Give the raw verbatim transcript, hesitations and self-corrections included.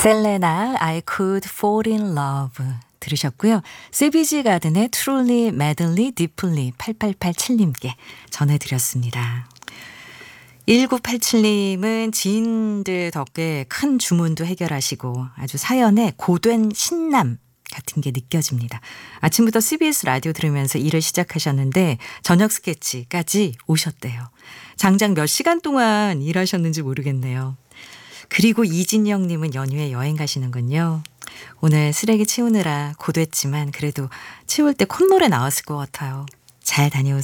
셀레나 I could fall in love 들으셨고요. 씨비지 가든의 Truly, Madly, Deeply 팔팔팔칠님께 전해드렸습니다. 일구팔칠님은 지인들 덕에 큰 주문도 해결하시고 아주 사연에 고된 신남 같은 게 느껴집니다. 아침부터 씨비에스 라디오 들으면서 일을 시작하셨는데 저녁 스케치까지 오셨대요. 장장 몇 시간 동안 일하셨는지 모르겠네요. 그리고 이진영님은 연휴에 여행 가시는군요. 오늘 쓰레기 치우느라 고됐지만 그래도 치울 때 콧노래 나왔을 것 같아요. 잘 다녀오세요.